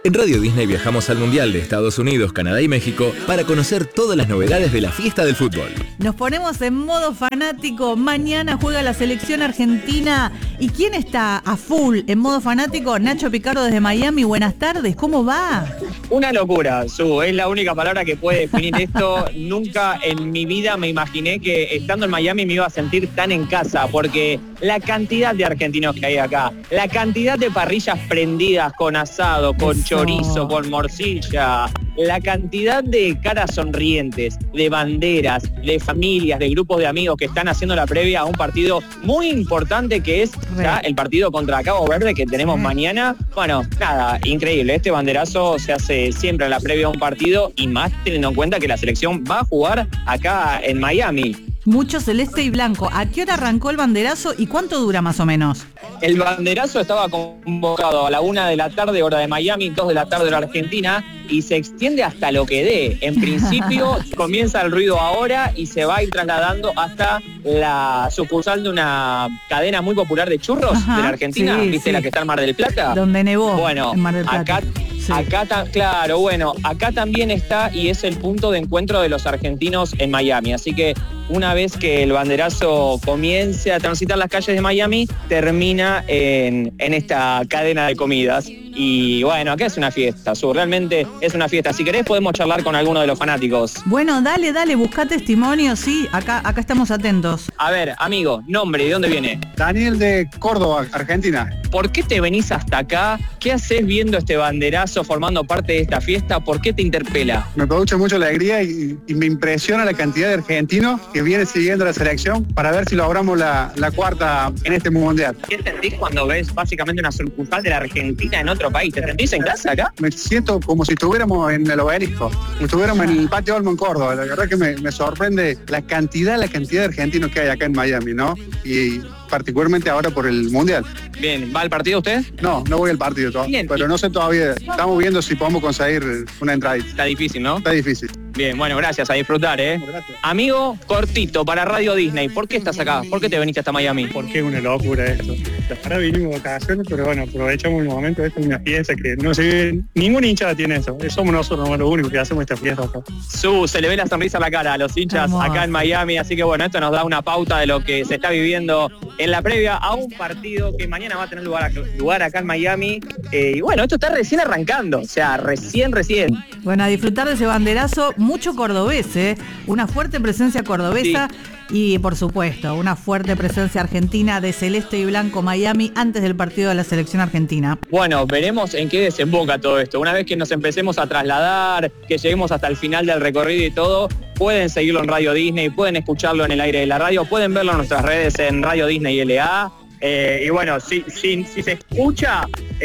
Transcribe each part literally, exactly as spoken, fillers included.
En Radio Disney viajamos al Mundial de Estados Unidos, Canadá y México para conocer todas las novedades de la fiesta del fútbol. Nos ponemos en modo fanático. Mañana juega la selección argentina. ¿Y quién está a full en modo fanático? Nacho Picardo desde Miami. Buenas tardes, ¿cómo va? Una locura, Su, es la única palabra que puede definir esto. Nunca en mi vida me imaginé que estando en Miami me iba a sentir tan en casa, porque la cantidad de argentinos que hay acá, la cantidad de parrillas prendidas con asado, con Eso. chorizo, con morcilla, la cantidad de caras sonrientes, de banderas, de familias, de grupos de amigos que están haciendo la previa a un partido muy importante que es ya el partido contra Cabo Verde que tenemos mañana. Bueno, nada, increíble. Este banderazo se hace siempre en la previa a un partido y más teniendo en cuenta que la selección va a jugar acá en Miami. Mucho celeste y blanco. ¿A qué hora arrancó el banderazo y cuánto dura más o menos? El banderazo estaba convocado a la una de la tarde, hora de Miami, dos de la tarde, hora Argentina, y se extiende hasta lo que dé. En principio, comienza el ruido ahora y se va a ir trasladando hasta la sucursal de una cadena muy popular de churros Ajá, de la Argentina, sí, ¿viste? Sí. La que está en Mar del Plata. Donde nevó, bueno, en Mar del Plata. Acá, sí. acá ta, claro, bueno, acá también está y es el punto de encuentro de los argentinos en Miami. Así que una vez que el banderazo comience a transitar las calles de Miami, termina en, en esta cadena de comidas. Y bueno, acá es una fiesta, Su, realmente es una fiesta. Si querés podemos charlar con alguno de los fanáticos. Bueno, dale, dale, busca testimonio, sí, acá, acá estamos atentos. A ver, amigo, nombre, ¿de dónde viene? Daniel de Córdoba, Argentina. ¿Por qué te venís hasta acá? ¿Qué haces viendo este banderazo formando parte de esta fiesta? ¿Por qué te interpela? Me produce mucha alegría y, y me impresiona la cantidad de argentinos que vienen siguiendo la selección para ver si logramos la, la cuarta en este mundial. ¿Qué sentís cuando ves básicamente una sucursal de la Argentina en otro país? ¿Te sentís en casa acá? Me siento como si estuviéramos en el Obelisco, estuviéramos en el Patio Olmo en Córdoba. La verdad que me, me sorprende la cantidad, la cantidad de argentinos que hay acá en Miami, ¿no? Y particularmente ahora por el mundial. Bien, ¿va al partido usted? No, no voy al partido todavía, Bien. pero no sé todavía. Estamos viendo si podemos conseguir una entrada. Está difícil, ¿no? Está difícil. Bien, bueno, gracias, a disfrutar, ¿eh? Gracias. Amigo, cortito, para Radio Disney, ¿por qué estás acá? ¿Por qué te viniste hasta Miami? Porque es una locura esto. Ahora vinimos de vacaciones, pero bueno, aprovechamos el momento. Esta es una fiesta que no se ve, ninguna hinchada tiene eso. Somos nosotros los únicos que hacemos esta fiesta acá. Su, se le ve la sonrisa a la cara a los hinchas Vamos. acá en Miami, así que bueno, esto nos da una pauta de lo que se está viviendo en la previa a un partido que mañana va a tener lugar, lugar acá en Miami. Eh, y bueno, esto está recién arrancando, o sea, recién, recién. Bueno, a disfrutar de ese banderazo, mucho cordobés, ¿eh? Una fuerte presencia cordobesa. Sí. Y por supuesto, una fuerte presencia argentina de celeste y blanco Miami antes del partido de la selección argentina. Bueno, veremos en qué desemboca todo esto. Una vez que nos empecemos a trasladar, que lleguemos hasta el final del recorrido y todo, pueden seguirlo en Radio Disney, pueden escucharlo en el aire de la radio, pueden verlo en nuestras redes en Radio Disney L A. Eh, y bueno, si, si, si se escucha,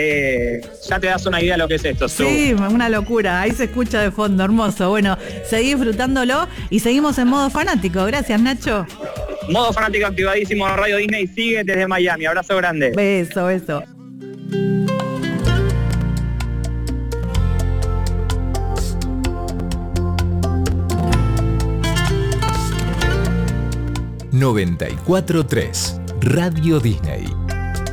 eh, ya te das una idea de lo que es esto. Su. Sí, una locura, ahí se escucha de fondo, hermoso. Bueno, seguí disfrutándolo y seguimos en modo fanático. Gracias, Nacho. Modo fanático activadísimo, Radio Disney sigue desde Miami. Abrazo grande. Beso, beso. noventa y cuatro punto tres Radio Disney.